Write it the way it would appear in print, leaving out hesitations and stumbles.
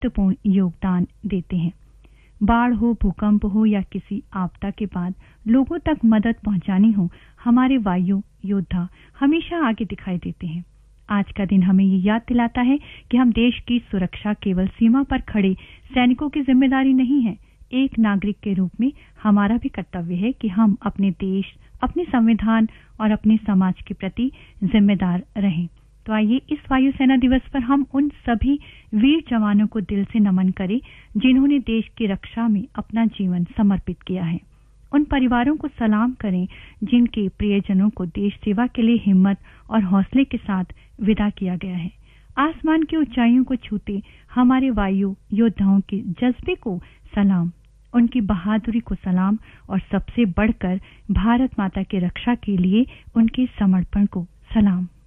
महत्वपूर्ण योगदान देते हैं। बाढ़ हो, भूकंप हो या किसी आपदा के बाद लोगों तक मदद पहुंचानी हो, हमारे वायु योद्धा हमेशा आगे दिखाई देते हैं। आज का दिन हमें ये याद दिलाता है कि हम देश की सुरक्षा केवल सीमा पर खड़े सैनिकों की जिम्मेदारी नहीं है। एक नागरिक के रूप में हमारा भी कर्तव्य है कि हम अपने देश, अपने संविधान और अपने समाज के प्रति जिम्मेदार रहें। तो आइए इस वायुसेना दिवस पर हम उन सभी वीर जवानों को दिल से नमन करें जिन्होंने देश की रक्षा में अपना जीवन समर्पित किया है। उन परिवारों को सलाम करें जिनके प्रियजनों को देश सेवा के लिए हिम्मत और हौसले के साथ विदा किया गया है। आसमान की ऊंचाइयों को छूते हमारे वायु योद्धाओं के जज्बे को सलाम, उनकी बहादुरी को सलाम और सबसे बढ़कर भारत माता की रक्षा के लिए उनके समर्पण को सलाम।